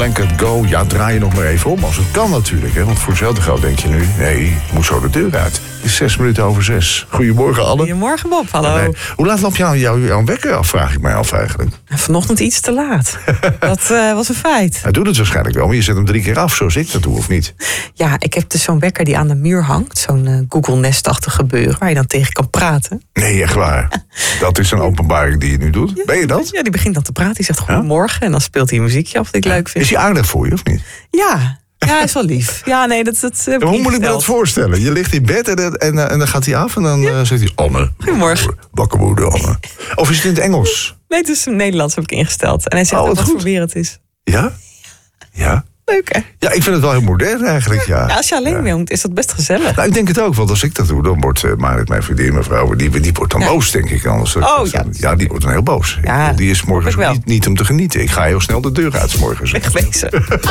Blanket Go, ja, draai je nog maar even om als het kan natuurlijk. Hè? Want voor hetzelfde geld denk je nu, nee, ik moet zo de deur uit. Het is 6 minuten over 6. Goedemorgen, Anne. Goedemorgen, Bob. Hallo. Nee. Hoe laat loop je jouw wekker af, vraag ik mij af eigenlijk. Vanochtend iets te laat. Dat was een feit. Hij doet het waarschijnlijk wel, maar je zet hem 3 keer af, zoals ik dat doe, of niet? Ja, ik heb dus zo'n wekker die aan de muur hangt. Zo'n Google Nest-achtig gebeuren waar je dan tegen kan praten. Nee, echt waar. Dat is een openbaring die je nu doet. Ja, ben je dat? Ja, die begint dan te praten. Die zegt goedemorgen en dan speelt hij een muziekje af dat ik leuk vind. Is hij aardig voor je, of niet? Ja, hij is wel lief. Ja, nee, dat heb ik Hoe moet ik me ingesteld. dat voorstellen? Je ligt in bed en dan gaat hij af en dan zegt hij... Anne. Goedemorgen. Wakker worden, Anne. Of is het in het Engels? Nee, het is in Nederlands heb ik ingesteld. En hij zegt Oh, ook wat wat goed. voor weer het is. Ja? Ja? Leuk, hè? Ja, ik vind het wel heel modern eigenlijk, ja. Ja, als je alleen woont, is dat best gezellig. Nou, ik denk het ook, want als ik dat doe, dan wordt Marit, mijn vriendin, mijn vrouw, die wordt dan boos, denk ik. Anders, Oh, ja. Ja, die wordt dan heel boos. Ja, die is morgens hoop ik wel. niet om te genieten. Ik ga heel snel de deur uit 's morgens. Wegwezen.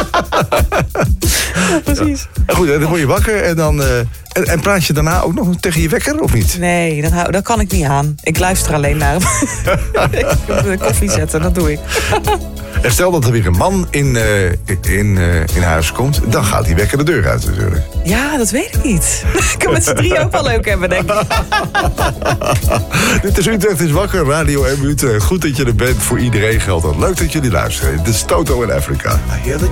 Ja, precies. En goed, dan word je wakker en dan... En praat je daarna ook nog tegen je wekker, of niet? Nee, dat kan ik niet aan. Ik luister alleen naar hem. Ik moet de koffie zetten, dat doe ik. En stel dat er weer een man in huis komt, dan gaat die wekker de deur uit natuurlijk. Ja, dat weet ik niet. Ik kan met z'n 3 ook wel leuk hebben, denk ik. Dit is Utrecht is wakker, Radio M Utrecht. Goed dat je er bent, voor iedereen geldt dat. Leuk dat jullie luisteren. Dit is Toto in Afrika.